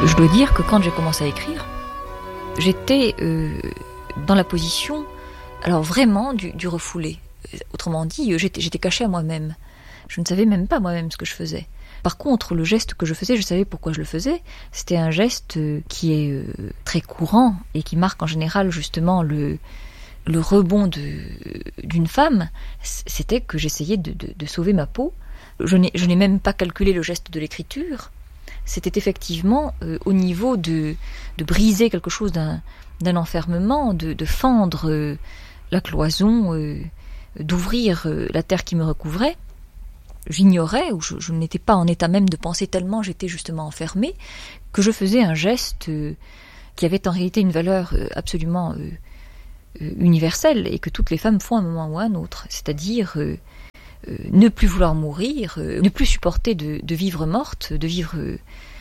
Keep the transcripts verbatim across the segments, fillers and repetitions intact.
Je dois dire que quand j'ai commencé à écrire, j'étais euh, dans la position, alors vraiment, du, du refoulé. Autrement dit, j'étais, j'étais cachée à moi-même. Je ne savais même pas moi-même ce que je faisais. Par contre, le geste que je faisais, je savais pourquoi je le faisais. C'était un geste qui est euh, très courant et qui marque en général justement le, le rebond de, d'une femme. C'était que j'essayais de, de, de sauver ma peau. Je n'ai, je n'ai même pas calculé le geste de l'écriture. C'était effectivement euh, au niveau de, de briser quelque chose d'un, d'un enfermement, de, de fendre euh, la cloison, euh, d'ouvrir euh, la terre qui me recouvrait. J'ignorais, ou je, je n'étais pas en état même de penser tellement j'étais justement enfermée, que je faisais un geste euh, qui avait en réalité une valeur euh, absolument euh, euh, universelle et que toutes les femmes font à un moment ou à un autre, c'est-à-dire euh, euh, ne plus vouloir mourir, euh, ne plus supporter de, de vivre morte, de vivre, euh,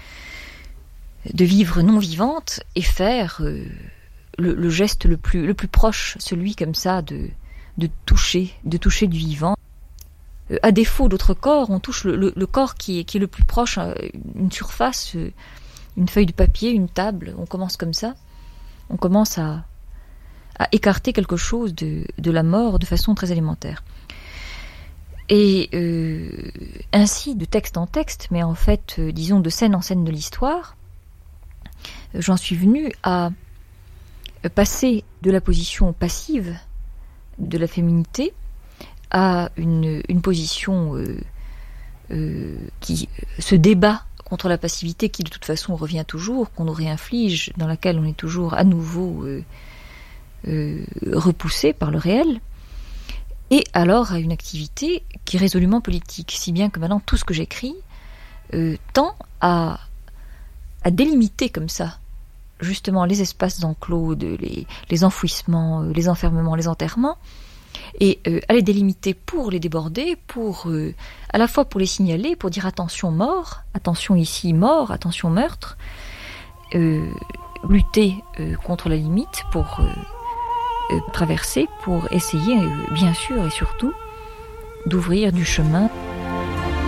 de vivre non vivante et faire euh, le, le geste le plus, le plus proche, celui comme ça de, de toucher, de toucher du vivant. À défaut d'autres corps, on touche le, le, le corps qui est, qui est le plus proche, une surface, une feuille de papier, une table. On commence comme ça. On commence à, à écarter quelque chose de, de la mort de façon très élémentaire. Et euh, ainsi, de texte en texte, mais en fait, euh, disons de scène en scène de l'histoire, euh, j'en suis venue à passer de la position passive de la féminité à une, une position euh, euh, qui se débat contre la passivité qui de toute façon revient toujours, qu'on nous réinflige, dans laquelle on est toujours à nouveau euh, euh, repoussé par le réel, et alors à une activité qui est résolument politique, si bien que maintenant tout ce que j'écris euh, tend à, à délimiter comme ça justement les espaces enclos, de, les, les enfouissements, les enfermements, les enterrements, et euh, à les délimiter pour les déborder, pour euh, à la fois pour les signaler, pour dire attention mort, attention ici mort, attention meurtre, euh, lutter euh, contre la limite pour euh, euh, traverser, pour essayer euh, bien sûr et surtout d'ouvrir du chemin.